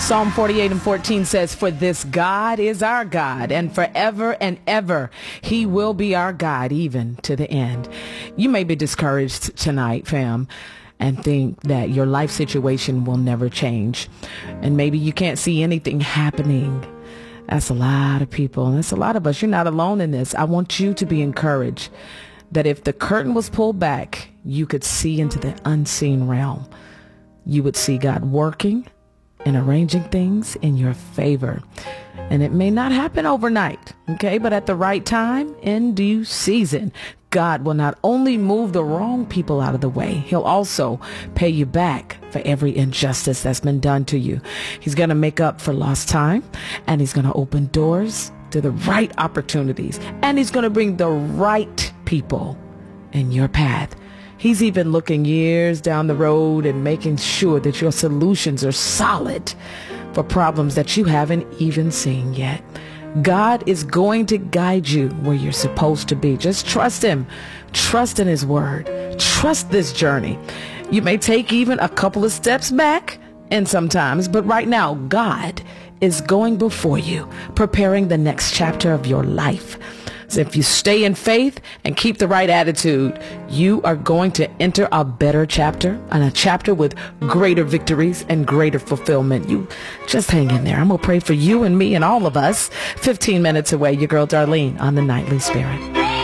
Psalm 48:14 says, "For this God is our God, and forever and ever he will be our God, even to the end." You may be discouraged tonight, fam, and think that your life situation will never change. And maybe you can't see anything happening. That's a lot of people. That's a lot of us. You're not alone in this. I want you to be encouraged that if the curtain was pulled back, you could see into the unseen realm. You would see God working and arranging things in your favor. And it may not happen overnight, okay? But at the right time, in due season, God will not only move the wrong people out of the way, he'll also pay you back for every injustice that's been done to you. He's going to make up for lost time, and he's going to open doors to the right opportunities, and he's going to bring the right people in your path. He's even looking years down the road and making sure that your solutions are solid for problems that you haven't even seen yet. God is going to guide you where you're supposed to be. Just trust him. Trust in his word. Trust this journey. You may take even a couple of steps back, and sometimes, but right now, God is going before you, preparing the next chapter of your life. So if you stay in faith and keep the right attitude, you are going to enter a better chapter, and a chapter with greater victories and greater fulfillment. You just hang in there. I'm going to pray for you and me and all of us. 15 minutes away, your girl Darlene on the Nightly Spirit.